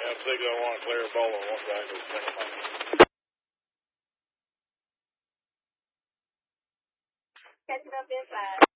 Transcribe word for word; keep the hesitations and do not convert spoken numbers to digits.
That signal on a clear ball on one side to the second line. Catching up inside.